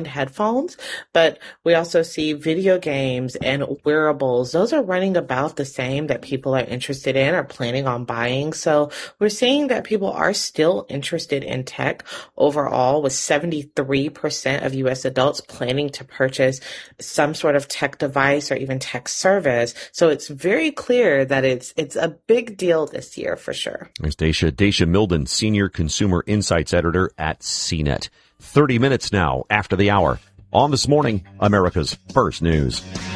high-end headphones, but we also see video games and wearables. Those are running about the same that people are interested in or planning on buying. So we're seeing that people are still interested in tech overall, with 73% of U.S. adults planning to purchase some sort of tech device or even tech service. So it's very clear that it's a big deal this year for sure. There's Dacia Milden, Senior Consumer Insights Editor at CNET. 30 minutes now after the hour. On This Morning, America's First News.